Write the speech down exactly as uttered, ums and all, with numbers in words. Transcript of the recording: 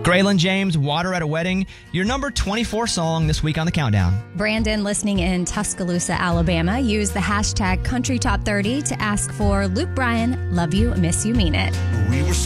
Graylin James, Water at a Wedding, your number twenty-four song this week on the countdown. Brandon, listening in Tuscaloosa, Alabama, used the hashtag Country Top thirty to ask for Luke Bryan, Love You, Miss You, Mean It. We were